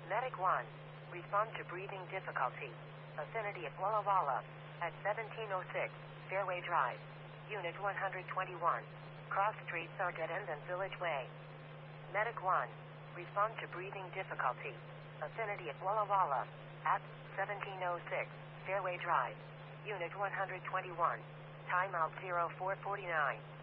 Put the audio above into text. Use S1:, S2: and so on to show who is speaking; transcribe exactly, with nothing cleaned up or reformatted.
S1: Medic one. Respond to breathing difficulty. Vicinity of Walla Walla. At seventeen oh six, Fairway Drive. Unit one twenty-one. Cross streets are dead end and Village Way. Medic one. Respond to breathing difficulty. Vicinity of Walla Walla. At seventeen oh six, Fairway Drive. Unit one twenty-one. Timeout zero four forty-nine.